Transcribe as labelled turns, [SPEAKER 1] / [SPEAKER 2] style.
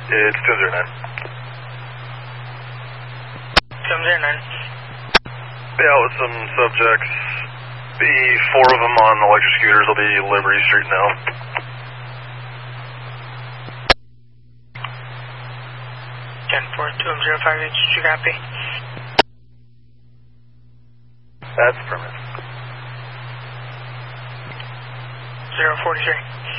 [SPEAKER 1] It's 209.
[SPEAKER 2] 209.
[SPEAKER 1] Yeah, with some subjects. Be 4 of them on electric scooters. They'll be Liberty Street now.
[SPEAKER 2] Ten 4-205, did you copy?
[SPEAKER 1] That's permit.
[SPEAKER 2] 043.